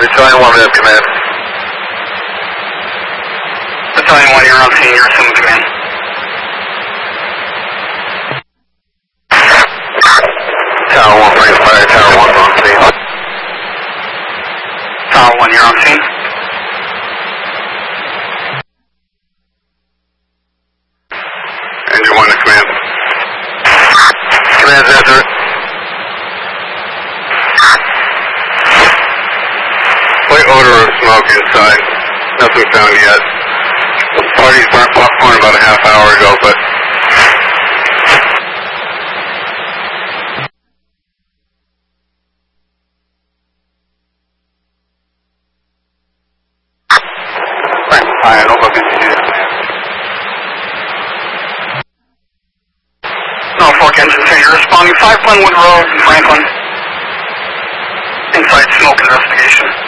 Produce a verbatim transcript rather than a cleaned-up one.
Battalion one, minute command. Battalion one, you're on scene, you're assuming command. Tower one, bring fire, Tower one, on scene. Tower one, you're on scene. Engine one to command. Command's answer. Slight odor of smoke inside. Nothing found yet. The party's burnt popcorn about a half hour ago, but Alright, I'll look into it. Norfolk engine two, you're responding five Glenwood Road, Franklin. Inside smoke investigation.